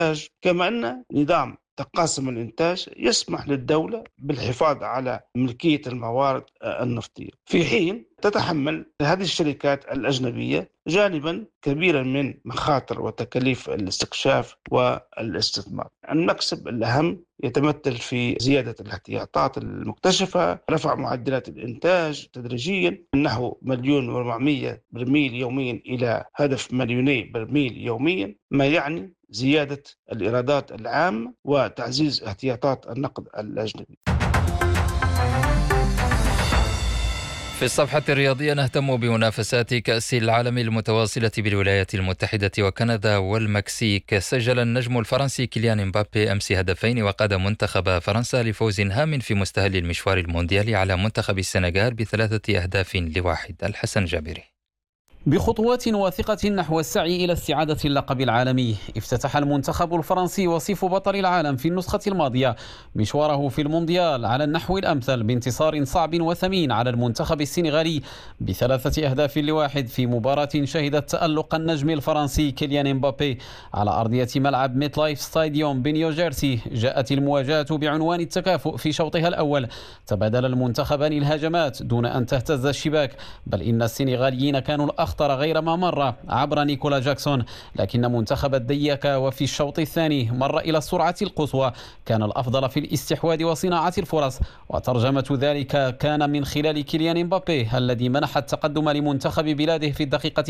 كما أن نظام تقاسم الإنتاج يسمح للدولة بالحفاظ على ملكية الموارد النفطية، في حين تتحمل هذه الشركات الأجنبية جانبا كبيرا من مخاطر وتكاليف الاستكشاف والاستثمار. المكسب الأهم يتمثل في زيادة الاحتياطات المكتشفة، رفع معدلات الإنتاج تدريجيا من نحو 1,400,000 برميل يوميا إلى هدف 2,000,000 برميل يوميا، ما يعني زيادة الإيرادات العامة وتعزيز احتياطات النقد الأجنبي. في الصفحة الرياضية نهتم بمنافسات كأس العالم المتواصلة بالولايات المتحدة وكندا والمكسيك. سجل النجم الفرنسي كيليان امبابي أمس هدفين وقاد منتخب فرنسا لفوز هام في مستهل المشوار المونديالي على منتخب السنغال ب3 أهداف ل1. الحسن جابري. بخطوات واثقة نحو السعي إلى استعادة اللقب العالمي، افتتح المنتخب الفرنسي وصيف بطل العالم في النسخة الماضية مشواره في المونديال على النحو الأمثل بانتصار صعب وثمين على المنتخب السنغالي ب3 أهداف ل1 في مباراة شهدت تألق النجم الفرنسي كيليان امبابي على أرضية ملعب ميت لايف ستاديوم بنيوجيرسي. جاءت المواجهة بعنوان التكافؤ في شوطها الأول، تبادل المنتخبان الهجمات دون أن تهتز الشباك، بل إن السنغاليين كانوا الأخطر غير ما مر عبر نيكولا جاكسون، لكن منتخب الديكا وفي الشوط الثاني مر إلى السرعة القصوى، كان الأفضل في الاستحواذ وصناعة الفرص، وترجمة ذلك كان من خلال كيليان امبابي الذي منح التقدم لمنتخب بلاده في الدقيقة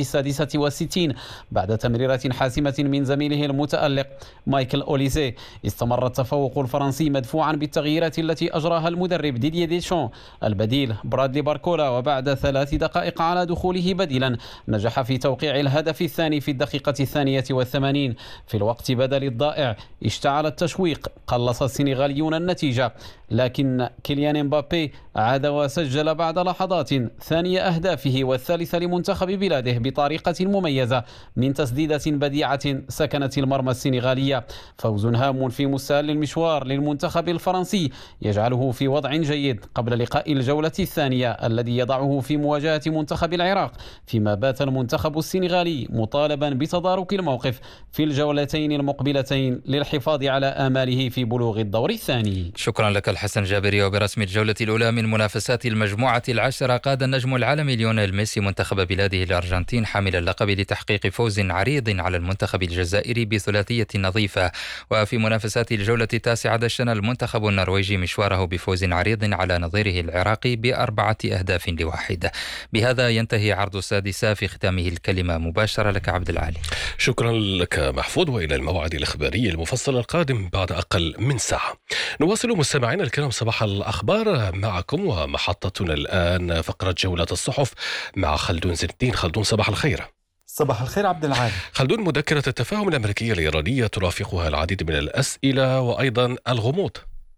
66 بعد تمريرة حاسمة من زميله المتألق مايكل أوليسي. استمر التفوق الفرنسي مدفوعا بالتغييرات التي أجراها المدرب ديدييه ديشون، البديل برادلي باركولا، وبعد 3 دقائق على دخوله بديلا نجح في توقيع الهدف الثاني في الدقيقة 82. في الوقت بدل الضائع اشتعل التشويق، قلص السنغاليون النتيجة، لكن كيليان امبابي عاد وسجل بعد لحظات ثاني أهدافه والثالثة لمنتخب بلاده بطريقة مميزة من تسديدة بديعة سكنت المرمى السنغالية. فوز هام في مستهل المشوار للمنتخب الفرنسي يجعله في وضع جيد قبل لقاء الجولة الثانية الذي يضعه في مواجهة منتخب العراق، فيما بات المنتخب السنغالي مطالبا بتدارك الموقف في الجولتين المقبلتين للحفاظ على آماله في بلوغ الدور الثاني. شكرا لك الحسن جابري. وبرسم الجولة الأولى من منافسات المجموعة العشرة، قاد النجم العالمي ليونيل ميسي منتخب بلاده الأرجنتين حامل اللقب لتحقيق فوز عريض على المنتخب الجزائري بثلاثية نظيفة. وفي منافسات الجولة التاسعة دشن المنتخب النرويجي مشواره بفوز عريض على نظيره العراقي ب4 أهداف ل1. بهذا ينتهي عرض السادسة، في ختامه الكلمة مباشرة لك عبد العالي. شكرا لك محفوظ، وإلى الموعد الإخباري المفصل القادم بعد أقل من ساعة. نواصل مستمعينا الكرام صباح الأخبار معكم، ومحطتنا الآن فقرة جولة الصحف مع خلدون زين الدين. خلدون، صباح الخير. صباح الخير عبد العالي. خلدون، مذكرة التفاهم الأمريكية الإيرانية ترافقها العديد من الأسئلة وأيضا الغموض.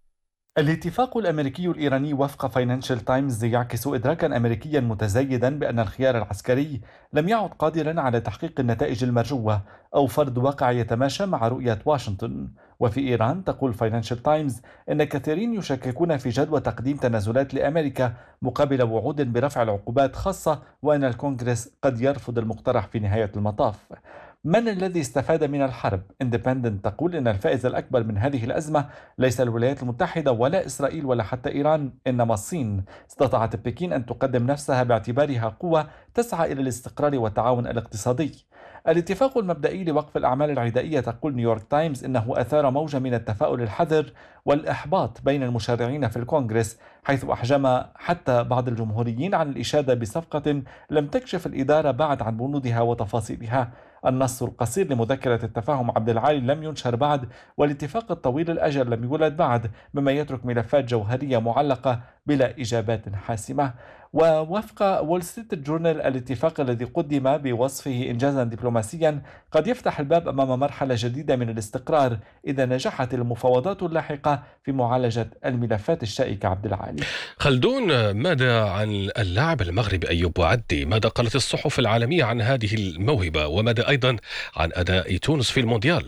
الاتفاق الأمريكي الإيراني وفق فاينانشال تايمز يعكس إدراكا أمريكيا متزايدا بأن الخيار العسكري لم يعد قادرا على تحقيق النتائج المرجوة أو فرض واقع يتماشى مع رؤية واشنطن. وفي إيران تقول فاينانشال تايمز إن كثيرين يشككون في جدوى تقديم تنازلات لأمريكا مقابل وعود برفع العقوبات، خاصة وأن الكونغرس قد يرفض المقترح في نهاية المطاف. من الذي استفاد من الحرب؟ اندبندنت تقول إن الفائز الأكبر من هذه الأزمة ليس الولايات المتحدة ولا إسرائيل ولا حتى إيران، إنما الصين. استطاعت بكين أن تقدم نفسها باعتبارها قوة تسعى إلى الاستقرار والتعاون الاقتصادي. الاتفاق المبدئي لوقف الأعمال العدائية تقول نيويورك تايمز إنه أثار موجة من التفاؤل الحذر والإحباط بين المشرعين في الكونغرس، حيث أحجم حتى بعض الجمهوريين عن الإشادة بصفقة لم تكشف الإدارة بعد عن بنودها وتفاصيلها. النص القصير لمذكرة التفاهم عبد العالي لم ينشر بعد، والاتفاق الطويل الأجل لم يولد بعد، مما يترك ملفات جوهرية معلقة بلا إجابات حاسمة. ووفق وول ستريت جورنال، الاتفاق الذي قدم بوصفه إنجازا دبلوماسيا قد يفتح الباب أمام مرحلة جديدة من الاستقرار إذا نجحت المفاوضات اللاحقة في معالجة الملفات الشائكة. عبد العالي. خلدون، ماذا عن اللاعب المغربي أيوب بوعدي؟ ماذا قالت الصحف العالمية عن هذه الموهبة؟ وماذا أيضا عن أداء تونس في المونديال؟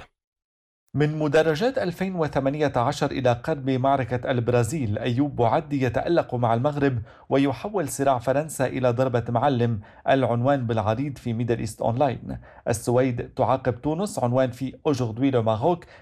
من مدرجات 2018 إلى قلب معركة البرازيل، أيوب بوعدي يتألق مع المغرب ويحول صراع فرنسا إلى ضربة معلم، العنوان بالعريض في ميدل إيست أونلاين. السويد تعاقب تونس، عنوان في أوجوردي لو ماروك،